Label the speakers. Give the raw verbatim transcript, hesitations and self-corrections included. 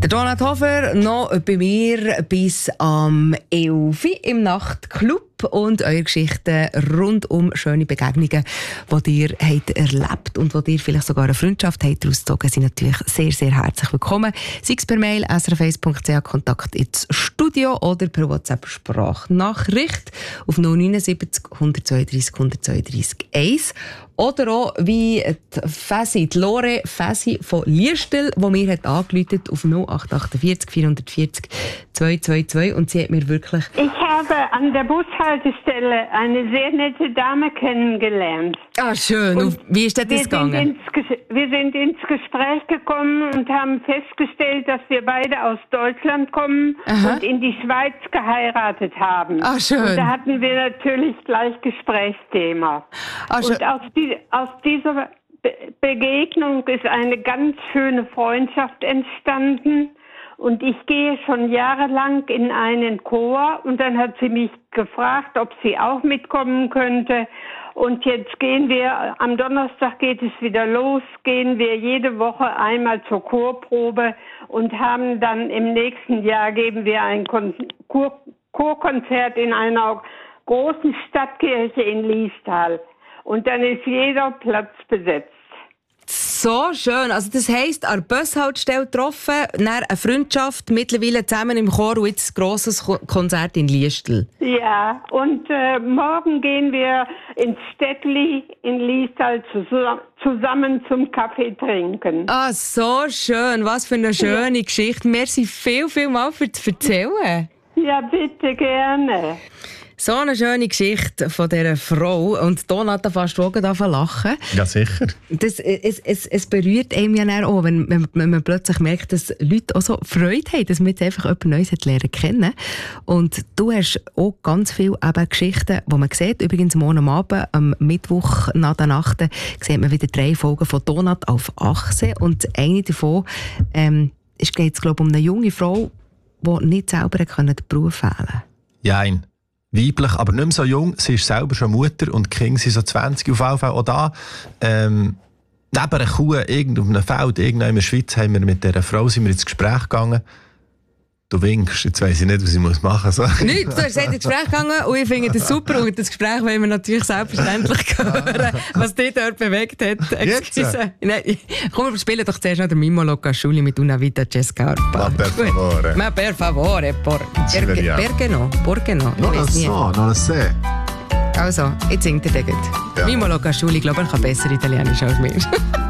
Speaker 1: Donat Hofer noch bei mir bis am elf im Nachtclub und eure Geschichten rund um schöne Begegnungen, die ihr habt erlebt und die ihr vielleicht sogar eine Freundschaft habt ausgezogen, sind natürlich sehr, sehr herzlich willkommen. Sei es per Mail s r f eins punkt c h Kontakt ins Studio oder per WhatsApp-Sprachnachricht auf null neun sieben null eins zwei drei eins zwei drei eins. Oder auch wie die Fäsi, die Lore Fäsi von Liestel, die mir hat angerufen auf null acht acht vier vier vier null zwei zwei zwei und sie hat mir wirklich...
Speaker 2: Ich habe an der Bushaltestelle eine sehr nette Dame kennengelernt.
Speaker 1: Ah, schön. Und wie ist das gegangen?
Speaker 2: Sind ins, wir sind ins Gespräch gekommen und haben festgestellt, dass wir beide aus Deutschland kommen. Aha. Und in die Schweiz geheiratet haben.
Speaker 1: Ah, schön.
Speaker 2: Und da hatten wir natürlich gleich Gesprächsthema. Ah, schön. Und aus, die, aus dieser Be- Begegnung ist eine ganz schöne Freundschaft entstanden. Und ich gehe schon jahrelang in einen Chor und dann hat sie mich gefragt, ob sie auch mitkommen könnte. Und jetzt gehen wir, am Donnerstag geht es wieder los, gehen wir jede Woche einmal zur Chorprobe und haben dann im nächsten Jahr geben wir ein Kon- Chor- Chorkonzert in einer großen Stadtkirche in Liestal. Und dann ist jeder Platz besetzt.
Speaker 1: So schön. Also das heisst, an der Bushaltestelle getroffen, dann eine Freundschaft, mittlerweile zusammen im Chor und jetzt ein grosses Konzert in Liestal.
Speaker 2: Ja, und äh, morgen gehen wir ins Städtli in Liestal zus- zusammen zum Kaffee trinken.
Speaker 1: Ah, so schön. Was für eine schöne ja. Geschichte. Merci viel, viel mal für das Erzählen.
Speaker 2: Ja, bitte, gerne.
Speaker 1: So eine schöne Geschichte von dieser Frau. Und Donat, da fast auch anfangen lachen.
Speaker 3: Ja, sicher.
Speaker 1: Das, es, es, es berührt einem ja auch, wenn, wenn, wenn man plötzlich merkt, dass Leute auch so Freude haben, dass man jetzt einfach jemand Neues lernen kennen. Und du hast auch ganz viele eben Geschichten, die man sieht. Übrigens morgen Abend, am Mittwoch nach der Nacht, sieht man wieder drei Folgen von Donat auf Achse. Und eine davon ähm, geht es, glaube ich, um eine junge Frau, die nicht selber den Beruf wählen konnte.
Speaker 3: Jein. Weiblich, aber nicht mehr so jung. Sie ist selber schon Mutter und die Kinder sind so zwanzig. Auf jeden Fall auch da, ähm, neben einer Kuh, irgendwo auf einem Feld, irgendwo in der Schweiz, haben wir mit dieser Frau sind wir ins Gespräch gegangen. Du winkst, jetzt weiss ich nicht, was ich machen muss. So.
Speaker 1: Nichts, du hast ins Gespräch gegangen und ich finde das super. Und das Gespräch wollen wir natürlich selbstverständlich hören, was dich dort bewegt hat. Excuse. Nein, komm, wir spielen doch zuerst noch den Mimo Locasciuli mit Una Vita C'è Scarpa.
Speaker 3: Ma per favore.
Speaker 1: Ma per favore. Por, perché, perché no? Perché no?
Speaker 3: Non lo so, non lo so.
Speaker 1: Also, jetzt singt er den. Ja. Mimo Locasciuli, glaube ich, kann besser Italienisch als mir.